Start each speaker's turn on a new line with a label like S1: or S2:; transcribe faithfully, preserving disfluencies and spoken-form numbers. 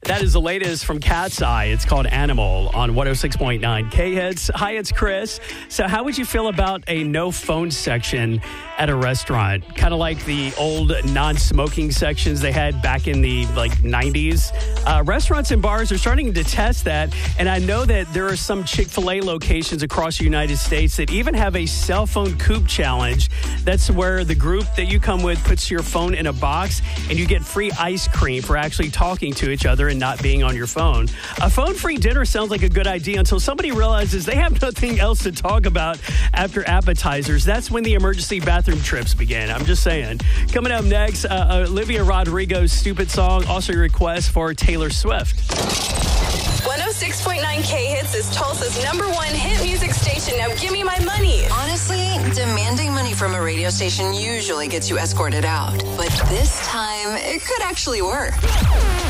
S1: That is the latest from Cat's Eye. It's called Animal on one oh six point nine K-Hits. Hi, it's Chris. So how would you feel about a no phone section at a restaurant? Kind of like the old non-smoking sections they had back in the like nineties. Uh, restaurants and bars are starting to test that. And I know that there are some Chick-fil-A locations across the United States that even have a cell phone coop challenge. That's where the group that you come with puts your phone in a box and you get free ice cream for actually talking to each other and not being on your phone. A phone-free dinner sounds like a good idea until somebody realizes they have nothing else to talk about after appetizers. That's when the emergency bathroom trips begin. I'm just saying. Coming up next, uh, Olivia Rodrigo's Stupid Song, also a request for Taylor Swift.
S2: one oh six point nine K-Hits is Tulsa's number one hit music station. Now give me my money.
S3: Honestly, demanding money from a radio station usually gets you escorted out. But this time, it could actually work.